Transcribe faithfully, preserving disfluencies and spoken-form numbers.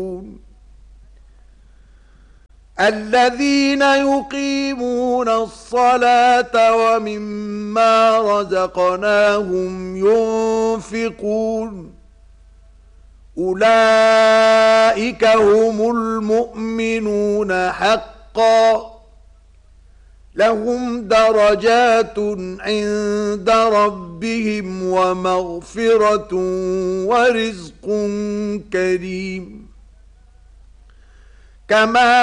الذين يقيمون الصلاة ومما رزقناهم ينفقون أولئك هم المؤمنون حقا لهم درجات عند ربهم ومغفرة ورزق كريم كما